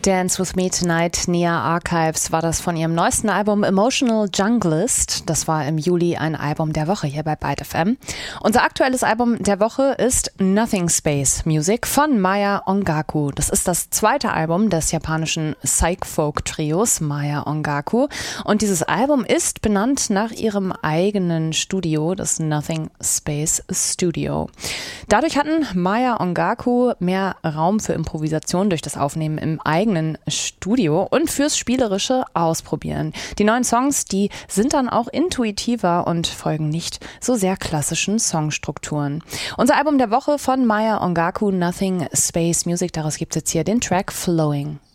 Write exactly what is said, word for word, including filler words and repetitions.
Dance With Me Tonight, Nia Archives, war das von ihrem neuesten Album Emotional Junglist. Das war im Juli ein Album der Woche hier bei Byte F M. Unser aktuelles Album der Woche ist Nothing Space Music von Maya Ongaku. Das ist das zweite Album des japanischen Psych-Folk-Trios Maya Ongaku. Und dieses Album ist benannt nach ihrem eigenen Studio, das Nothing Space Studio. Dadurch hatten Maya Ongaku mehr Raum für Improvisation durch das Aufnehmen im eigenen Studio und fürs spielerische Ausprobieren. Die neuen Songs, die sind dann auch intuitiver und folgen nicht so sehr klassischen Songstrukturen. Unser Album der Woche von Maya Ongaku, Nothing Space Music, daraus gibt es jetzt hier den Track Flowing.